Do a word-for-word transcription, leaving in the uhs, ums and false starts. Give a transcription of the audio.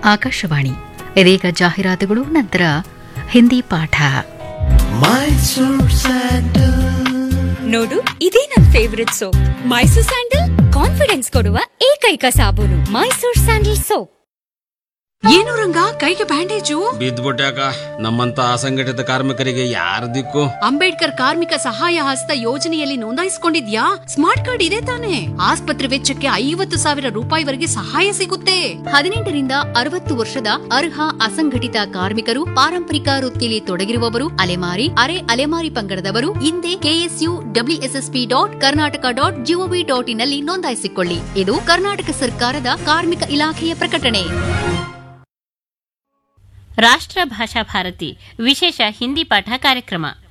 ಆಕಾಶವಾಣಿ. ಇದೀಗ ಜಾಹೀರಾತುಗಳು, ನಂತರ ಹಿಂದಿ ಪಾಠ. ನೋಡು, ಇದೇ ನನ್ favourite soap. Mysore sandal confidence ಕೊಡುವ ಏಕೈಕ ಸಾಬೂನು. Mysore sandal soap. ಏನು ರಂಗ, ಕೈಗೆ ಬ್ಯಾಂಡೇಜು? ಬಿದ್ದ್ಬಿಟ್ಯಾಕ. ನಮ್ಮಂತ ಅಸಂಘಟಿತ ಕಾರ್ಮಿಕರಿಗೆ ಯಾರ ದಿಕ್ಕು? ಅಂಬೇಡ್ಕರ್ ಕಾರ್ಮಿಕ ಸಹಾಯ ಹಸ್ತ ಯೋಜನೆಯಲ್ಲಿ ನೋಂದಾಯಿಸಿಕೊಂಡಿದ್ಯಾ? ಸ್ಮಾರ್ಟ್ ಕಾರ್ಡ್ ಇದೆ ತಾನೆ? ಆಸ್ಪತ್ರೆ ವೆಚ್ಚಕ್ಕೆ ಐವತ್ತು ಸಾವಿರ ರೂಪಾಯಿವರೆಗೆ ಸಹಾಯ ಸಿಗುತ್ತೆ. ಹದಿನೆಂಟರಿಂದ ಅರವತ್ತು ವರ್ಷದ ಅರ್ಹ ಅಸಂಘಟಿತ ಕಾರ್ಮಿಕರು, ಪಾರಂಪರಿಕ ವೃತ್ತಿಯಲ್ಲಿ ತೊಡಗಿರುವವರು, ಅಲೆಮಾರಿ ಅರೆ ಅಲೆಮಾರಿ ಪಂಗಡದವರು ಹಿಂದೆ KSU WSSP dot Karnataka dot gov dot in ನಲ್ಲಿ ನೋಂದಾಯಿಸಿಕೊಳ್ಳಿ. ಇದು ಕರ್ನಾಟಕ ಸರ್ಕಾರದ ಕಾರ್ಮಿಕ ಇಲಾಖೆಯ ಪ್ರಕಟಣೆ. ರಾಷ್ಟ್ರ ಭಾಷಾ ಭಾರತಿ ವಿಶೇಷ ಹಿಂದಿ ಪಾಠ ಕಾರ್ಯಕ್ರಮ.